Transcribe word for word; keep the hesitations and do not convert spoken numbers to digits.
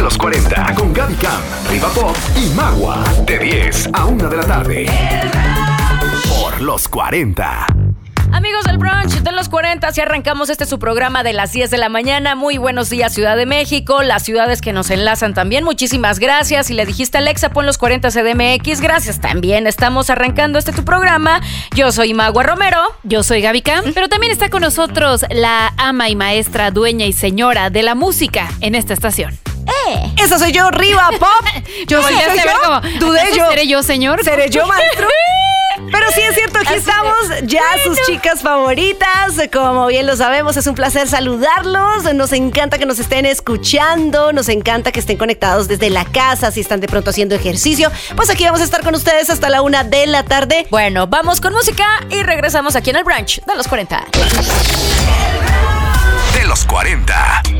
los cuarenta con Gaby Cam, Riva Pop y Magua. De diez a una de la tarde. Por los cuarenta. Amigos del brunch de los cuarenta, si arrancamos este su programa de las diez de la mañana. Muy buenos días, Ciudad de México, las ciudades que nos enlazan también. Muchísimas gracias. Si le dijiste a Alexa, pon los cuarenta C D M X, gracias también. Estamos arrancando este tu programa. Yo soy Magua Romero. Yo soy Gaby Cam. Pero también está con nosotros la ama y maestra, dueña y señora de la música en esta estación. Eh. Esa soy yo, Riva Pop. Yo soy Volteaste a ver yo. como, Dudé ¿acaso yo. ¿Seré yo, señor? ¿Seré yo, maestro? Pero sí es cierto, aquí Así estamos ya bueno. sus chicas favoritas. Como bien lo sabemos, es un placer saludarlos. Nos encanta que nos estén escuchando. Nos encanta que estén conectados desde la casa. Si están de pronto haciendo ejercicio, pues aquí vamos a estar con ustedes hasta la una de la tarde. Bueno, vamos con música y regresamos aquí en el brunch de los cuarenta. De los cuarenta.